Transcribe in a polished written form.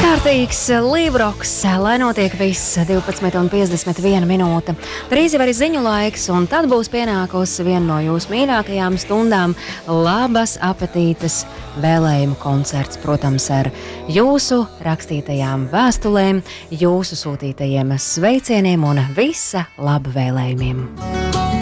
Kārtīgs Līvroks, lai notiek viss 12:51 minūte. Drīz jau arī ziņu laiks, un tad būs pienākusi viena no jūsu mīļākajām stundām - labas apetītes vēlējumu koncerts. Protams, ar jūsu rakstītajām vēstulēm, jūsu sūtītajiem sveicieniem un visa laba vēlējumiem.